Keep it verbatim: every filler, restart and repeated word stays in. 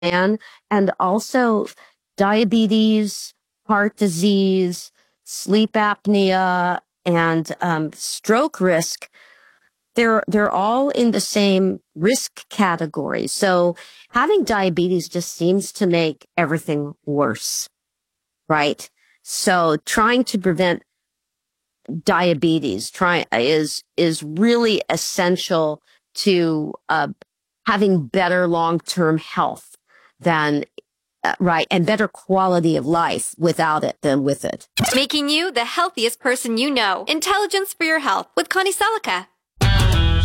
and and also diabetes, heart disease, sleep apnea, and um, stroke risk. They're they're all in the same risk category. So having diabetes just seems to make everything worse, right? So trying to prevent diabetes try is is really essential to uh, having better long-term health than uh, right and better quality of life without it than with it. Making you the healthiest person you know. Intelligence for your health with Connie Selica.